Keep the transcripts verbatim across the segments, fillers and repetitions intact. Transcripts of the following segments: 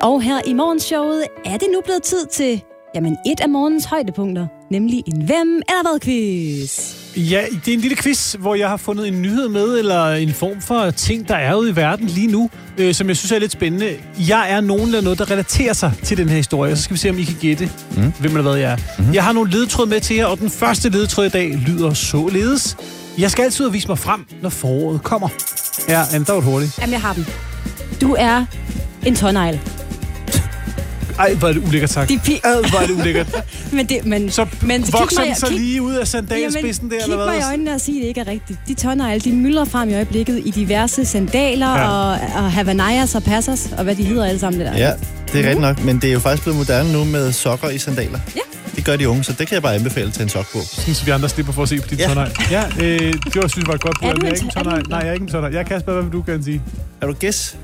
Og her i morgenshowet er det nu blevet tid til, jamen, et af morgens højdepunkter, nemlig en hvem eller hvad quiz. Ja, det er en lille quiz, hvor jeg har fundet en nyhed med, eller en form for ting, der er ude i verden lige nu, øh, som jeg synes er lidt spændende. Jeg er nogen eller noget, der relaterer sig til den her historie, så skal vi se, om I kan gætte, mm. hvem eller hvad jeg er. Mm-hmm. Jeg har nogle ledetråd med til jer, og den første ledetråd i dag lyder således. Jeg skal altid vise mig frem, når foråret kommer. Ja, Anne, der var hurtigt. Jamen, jeg har den. Du er en tånegl. Ej, hvor er det ulækkert sagt. De pi- Ad, hvor er det ulækkert. men det, men, så men, vokser den så kig, lige ud af sandalspidsen der, eller hvad? Kig mig i øjnene og sig, det ikke er rigtigt. De tånegle, de myldrer frem i øjeblikket i diverse sandaler ja. og, og Havanaias og Passas, og hvad de hedder alle sammen. Det der. Ja, det er mm. rigtigt nok, men det er jo faktisk blevet moderne nu med sokker i sandaler. Ja. Det gør de unge, så det kan jeg bare anbefale til en sok på. Synes vi andre slipper for at se på dit ja. tånegle. Ja, øh, det var, synes jeg var et godt bud. Jeg er ikke en tånegle. Nej, jeg er ikke en tånegle. Jeg kan Kasper, hvad vil du gerne sige? Er du gæs?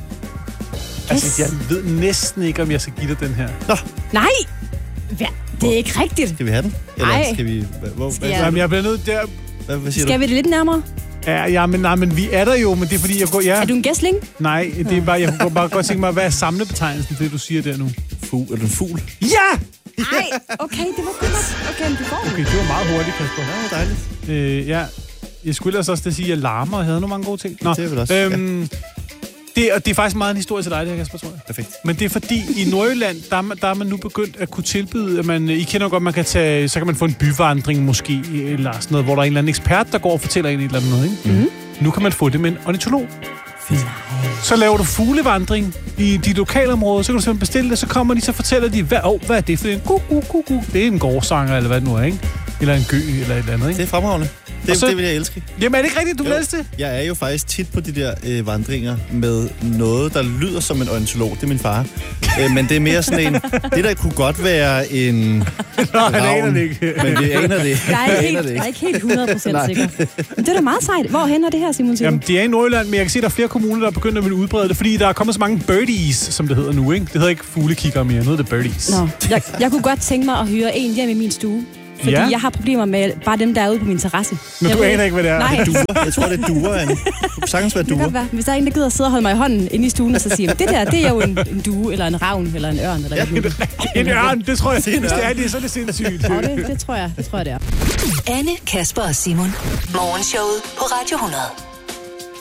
Altså, jeg ved næsten ikke, om jeg skal give dig den her. Nå. Nej! Hvad? Det er ikke rigtigt. Skal vi have den? Eller Nej. skal vi... Hvor, skal jeg... Jamen, jeg bliver nødt der... Hvad, hvad siger skal du? vi det lidt nærmere? Ja, ja men, nej, men vi er der jo, men det er fordi, jeg går... Ja. Er du en gæsling? Nej, det er bare... Jeg kunne bare godt tænke mig, hvad er samlebetegnelsen for det, du siger der nu? Fugl. Er du en fugl? Ja! Nej, okay, det var godt. Okay, men du får okay, det var meget hurtigt, Kasper. Ja, det var dejligt. Øh, ja, jeg skulle ellers også sige, at jeg larmer og havde nogle mange gode ting. Nå, det er vel også, øhm, ja. Det, og det er faktisk meget en historie til dig, det her, Kasper, tror jeg. Perfekt. Men det er fordi, i Nordjylland, der, der er man nu begyndt at kunne tilbyde, at man, I kender godt, man kan tage, så kan man få en byvandring måske, eller sådan noget, hvor der er en eller anden ekspert, der går og fortæller en et eller andet noget, ikke? Mm-hmm. Nu kan man få det med en ornitolog. Nej. Så laver du fuglevandring i de lokalområder, så kan du simpelthen bestille det, så kommer de, så fortæller de, hvad, oh, hvad er det for en gu, gu, gu, gu. Det er en gårdsanger, eller hvad det nu er, ikke? Eller en gø, eller et eller andet, ikke? Det er fremragende. Det, så, det vil jeg elske. Jamen er det ikke rigtigt, du vil elske det? Jeg er jo faktisk tit på de der øh, vandringer med noget, der lyder som en ornitolog. Det er min far. øh, men det er mere sådan en... Det der kunne godt være en... Nå, han aner det ikke. Men vi aner det. Jeg er ikke helt, jeg er ikke helt hundrede procent sikker. Men det er da meget sejt. Hvorhen er det her, Simon? Jamen, det er i Nordjylland, men jeg kan se, at der er flere kommuner, der er begyndt at ville udbrede det, fordi der er kommet så mange birdies, som det hedder nu, ikke? Det hedder ikke fuglekikker mere, noget det birdies. Nå, jeg, jeg kunne godt tænke mig at hyre en hjem i min stue. Fordi ja. jeg har problemer med bare dem, der er ude på min terrasse. Men du aner ikke, hvad det er. Nej. Duer. Jeg tror, det er duer, Anne. Du kan sagtens være duer. Være. Hvis der er en, der gider at sidde og holde mig i hånden inde i stuen, og så siger, det der, det er jo en, en due, eller en ravn, eller en ørn. Eller ja, en, en ørn, det tror jeg. Hvis det er det, så er det sindssygt. Ja, det, det tror jeg, det tror jeg, det er. Anne, Kasper og Simon. Morgenshowet på Radio hundrede.